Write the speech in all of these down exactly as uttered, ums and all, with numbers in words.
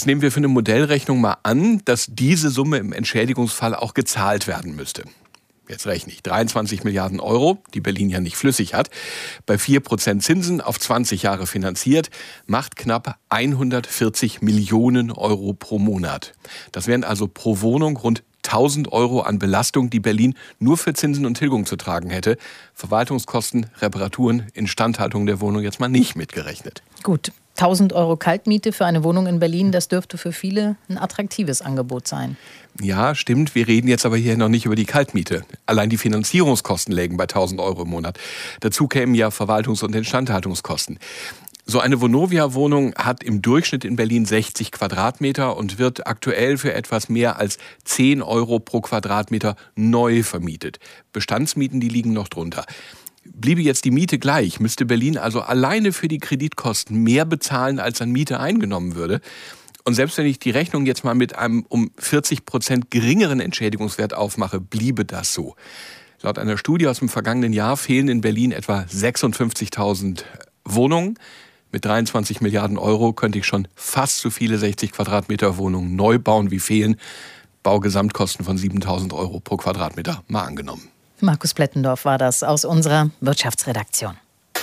Jetzt nehmen wir für eine Modellrechnung mal an, dass diese Summe im Entschädigungsfall auch gezahlt werden müsste. Jetzt rechne ich, dreiundzwanzig Milliarden Euro, die Berlin ja nicht flüssig hat, bei vier Prozent Zinsen auf zwanzig Jahre finanziert, macht knapp hundertvierzig Millionen Euro pro Monat. Das wären also pro Wohnung rund tausend Euro an Belastung, die Berlin nur für Zinsen und Tilgung zu tragen hätte. Verwaltungskosten, Reparaturen, Instandhaltung der Wohnung jetzt mal nicht mitgerechnet. Gut, tausend Euro Kaltmiete für eine Wohnung in Berlin, das dürfte für viele ein attraktives Angebot sein. Ja, stimmt. Wir reden jetzt aber hier noch nicht über die Kaltmiete. Allein die Finanzierungskosten lägen bei tausend Euro im Monat. Dazu kämen ja Verwaltungs- und Instandhaltungskosten. So eine Vonovia-Wohnung hat im Durchschnitt in Berlin sechzig Quadratmeter und wird aktuell für etwas mehr als zehn Euro pro Quadratmeter neu vermietet. Bestandsmieten, die liegen noch drunter. Bliebe jetzt die Miete gleich, müsste Berlin also alleine für die Kreditkosten mehr bezahlen, als an Miete eingenommen würde. Und selbst wenn ich die Rechnung jetzt mal mit einem um vierzig Prozent geringeren Entschädigungswert aufmache, bliebe das so. Laut einer Studie aus dem vergangenen Jahr fehlen in Berlin etwa sechsundfünfzigtausend Wohnungen. Mit dreiundzwanzig Milliarden Euro könnte ich schon fast so viele sechzig Quadratmeter Wohnungen neu bauen, wie fehlen. Baugesamtkosten von siebentausend Euro pro Quadratmeter, mal angenommen. Markus Plettendorf war das aus unserer Wirtschaftsredaktion.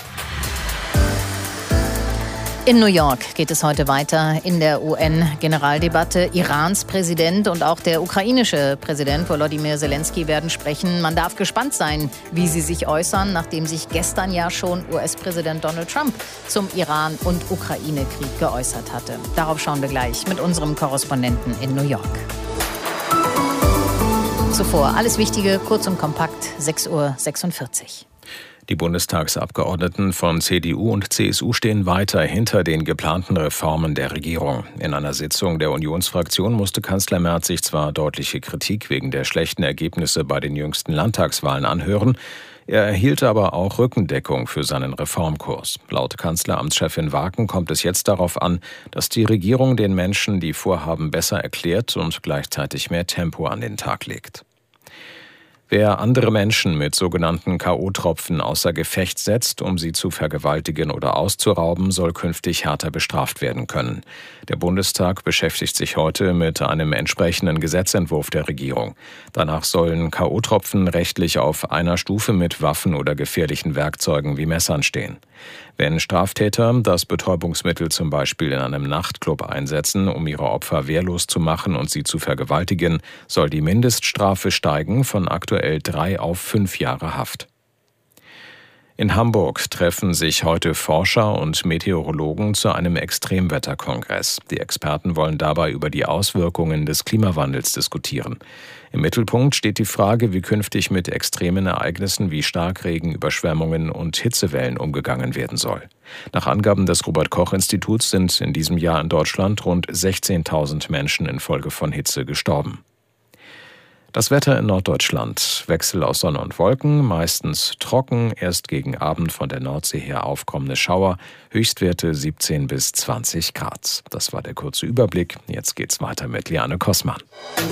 In New York geht es heute weiter in der U N-Generaldebatte. Irans Präsident und auch der ukrainische Präsident Volodymyr Zelensky werden sprechen. Man darf gespannt sein, wie sie sich äußern, nachdem sich gestern ja schon U S-Präsident Donald Trump zum Iran- und Ukraine-Krieg geäußert hatte. Darauf schauen wir gleich mit unserem Korrespondenten in New York. Zuvor alles Wichtige, kurz und kompakt, sechs Uhr sechsundvierzig. Die Bundestagsabgeordneten von C D U und C S U stehen weiter hinter den geplanten Reformen der Regierung. In einer Sitzung der Unionsfraktion musste Kanzler Merz sich zwar deutliche Kritik wegen der schlechten Ergebnisse bei den jüngsten Landtagswahlen anhören, er erhielt aber auch Rückendeckung für seinen Reformkurs. Laut Kanzleramtschefin Waken kommt es jetzt darauf an, dass die Regierung den Menschen die Vorhaben besser erklärt und gleichzeitig mehr Tempo an den Tag legt. Wer andere Menschen mit sogenannten K O-Tropfen außer Gefecht setzt, um sie zu vergewaltigen oder auszurauben, soll künftig härter bestraft werden können. Der Bundestag beschäftigt sich heute mit einem entsprechenden Gesetzentwurf der Regierung. Danach sollen K O-Tropfen rechtlich auf einer Stufe mit Waffen oder gefährlichen Werkzeugen wie Messern stehen. Wenn Straftäter das Betäubungsmittel zum Beispiel in einem Nachtclub einsetzen, um ihre Opfer wehrlos zu machen und sie zu vergewaltigen, soll die Mindeststrafe steigen von aktuell drei auf fünf Jahre Haft. In Hamburg treffen sich heute Forscher und Meteorologen zu einem Extremwetterkongress. Die Experten wollen dabei über die Auswirkungen des Klimawandels diskutieren. Im Mittelpunkt steht die Frage, wie künftig mit extremen Ereignissen wie Starkregen, Überschwemmungen und Hitzewellen umgegangen werden soll. Nach Angaben des Robert-Koch-Instituts sind in diesem Jahr in Deutschland rund sechzehntausend Menschen infolge von Hitze gestorben. Das Wetter in Norddeutschland. Wechsel aus Sonne und Wolken, meistens trocken, erst gegen Abend von der Nordsee her aufkommende Schauer, Höchstwerte siebzehn bis zwanzig Grad. Das war der kurze Überblick. Jetzt geht's weiter mit Liane Kossmann.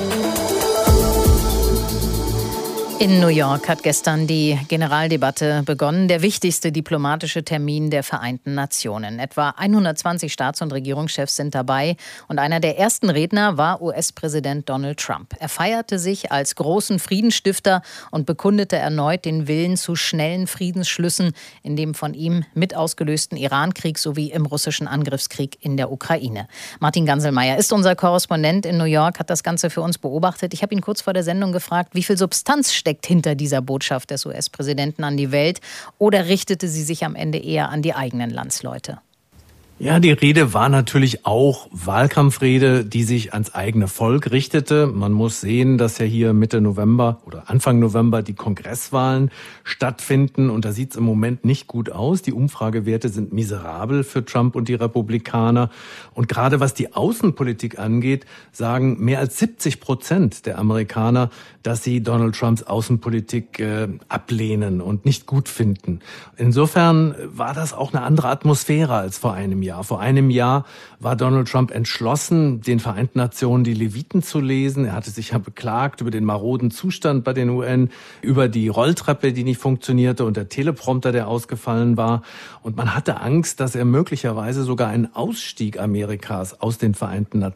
In New York hat gestern die Generaldebatte begonnen, der wichtigste diplomatische Termin der Vereinten Nationen. Etwa hundertzwanzig Staats- und Regierungschefs sind dabei und einer der ersten Redner war U S-Präsident Donald Trump. Er feierte sich als großen Friedensstifter und bekundete erneut den Willen zu schnellen Friedensschlüssen in dem von ihm mit ausgelösten Irankrieg sowie im russischen Angriffskrieg in der Ukraine. Martin Ganselmeier ist unser Korrespondent in New York, hat das Ganze für uns beobachtet. Ich habe ihn kurz vor der Sendung gefragt, wie viel Substanz steckt steckt hinter dieser Botschaft des U S-Präsidenten an die Welt? Oder richtete sie sich am Ende eher an die eigenen Landsleute? Ja, die Rede war natürlich auch Wahlkampfrede, die sich ans eigene Volk richtete. Man muss sehen, dass ja hier Mitte November oder Anfang November die Kongresswahlen stattfinden und da sieht es im Moment nicht gut aus. Die Umfragewerte sind miserabel für Trump und die Republikaner. Und gerade was die Außenpolitik angeht, sagen mehr als siebzig Prozent der Amerikaner, dass sie Donald Trumps Außenpolitik äh, ablehnen und nicht gut finden. Insofern war das auch eine andere Atmosphäre als vor einem Jahr. Vor einem Jahr war Donald Trump entschlossen, den Vereinten Nationen die Leviten zu lesen. Er hatte sich ja beklagt über den maroden Zustand bei den U N, über die Rolltreppe, die nicht funktionierte und der Teleprompter, der ausgefallen war. Und man hatte Angst, dass er möglicherweise sogar einen Ausstieg Amerikas aus den Vereinten Nationen